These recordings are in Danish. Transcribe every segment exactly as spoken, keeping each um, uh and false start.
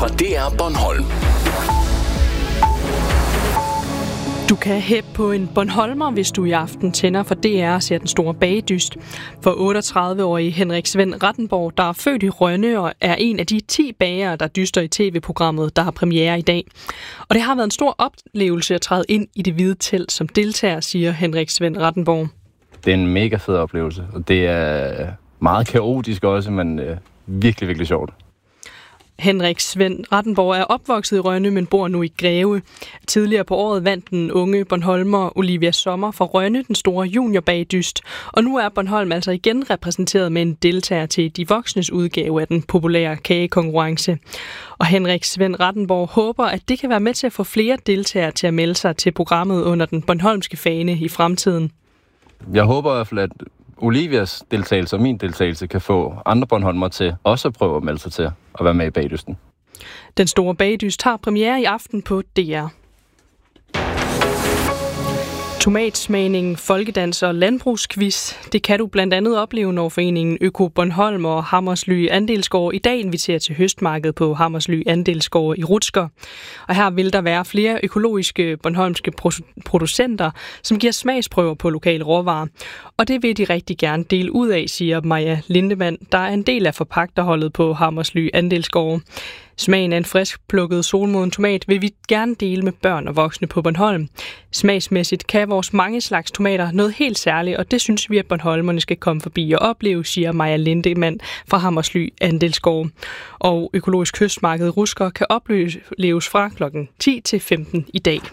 fra D R Bornholm. Du kan hæppe på en bornholmer, hvis du i aften tænder for D R og ser Den Store Bagedyst. For otteogtredive-årige Henrik Svend Rattenborg, der er født i Rønne og er en af de ti bagere, der dyster i tv-programmet, der har premiere i dag. Og det har været en stor oplevelse at træde ind i det hvide telt som deltager, siger Henrik Svend Rattenborg. Det er en mega fed oplevelse, og det er meget kaotisk også, men øh, virkelig, virkelig sjovt. Henrik Svend Rattenborg er opvokset i Rønne, men bor nu i Greve. Tidligere på året vandt den unge bornholmer Olivia Sommer fra Rønne den store juniorbagedyst, og nu er Bornholm altså igen repræsenteret med en deltager til de voksnes udgave af den populære kagekonkurrence. Og Henrik Svend Rattenborg håber, at det kan være med til at få flere deltagere til at melde sig til programmet under den bornholmske fane i fremtiden. Jeg håber i hvert fald, at Olivias deltagelse og min deltagelse kan få andre bornholmer til også at prøve at melde sig til at være med i bagdysten. Den Store Bagedyst har premiere i aften på D R. Tomatsmagning, folkedans og landbrugsquiz. Det kan du blandt andet opleve, når foreningen Øko Bornholm og Hammersly Andelsgård i dag inviterer til høstmarked på Hammersly Andelsgård i Rutsker. Og her vil der være flere økologiske bornholmske producenter, som giver smagsprøver på lokale råvarer. Og det vil de rigtig gerne dele ud af, siger Maja Lindemann, der er en del af forpagterholdet på Hammersly Andelsgård. Smagen af en frisk plukket solmoden tomat vil vi gerne dele med børn og voksne på Bornholm. Smagsmæssigt kan vores mange slags tomater noget helt særligt, og det synes vi, at bornholmerne skal komme forbi og opleve, siger Maja Lindemann fra Hammersly Andelsgård. Og økologisk høstmarked Rutsker kan opleves fra klokken ti til femten i dag.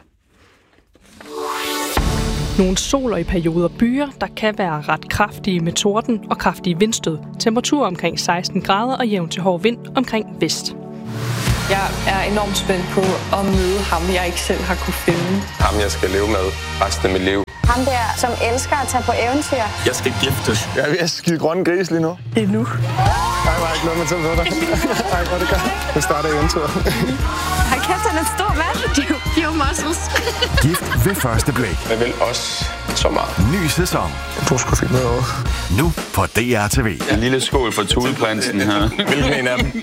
Nogle soler i perioder byer, der kan være ret kraftige med torden og kraftige vindstød. Temperatur omkring seksten grader og jævn til hård vind omkring vest. Jeg er enormt spændt på at møde ham, jeg ikke selv har kunne finde. Ham, jeg skal leve med resten af mit liv. Ham der, som elsker at tage på eventyr. Jeg skal giftes. Jeg er ved at skide grønne gris lige nu. Det er nu. Ej, hvor er jeg glædet mig til at møde dig. Ej, hvor er det godt. Nu starter eventyret. Ej, kæft, han er en stor mand. Pure muscles. Gift ved første blik. Jeg vil også så meget. Ny sæson. Du skulle finde noget over. Nu på D R T V. En lille skål for Tudeprinsen her. Hvilken en af dem?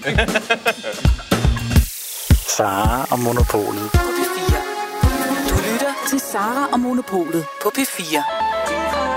Sara og Monopolet på P fire. Du lytter til Sara og Monopolet på P fire.